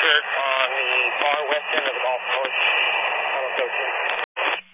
on the far west end of the golf course.